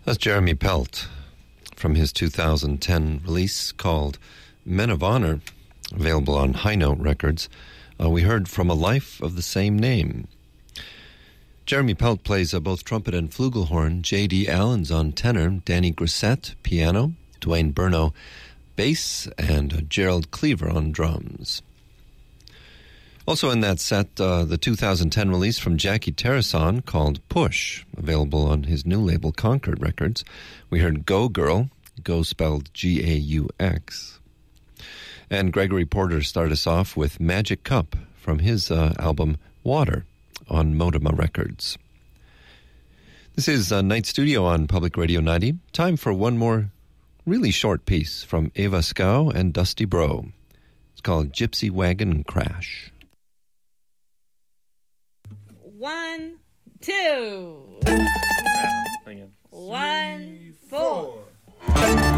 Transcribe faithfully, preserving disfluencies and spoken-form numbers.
That's Jeremy Pelt from his two thousand ten release called Men of Honor, available on High Note Records. Uh, we heard From a Life of the Same Name. Jeremy Pelt plays uh, both trumpet and flugelhorn. J D. Allen's on tenor. Danny Grissett, piano. Dwayne Burno, bass. And uh, Gerald Cleaver on drums. Also in that set, uh, the two thousand ten release from Jackie Terrason called Push, available on his new label Concord Records. We heard Go Girl, Go spelled G A U X. And Gregory Porter started us off with Magic Cup from his uh, album Water on Modema Records. This is uh, Night Studio on Public Radio ninety. Time for one more really short piece from Eva Scow and Dusty Bro. It's called Gypsy Wagon Crash. One, two.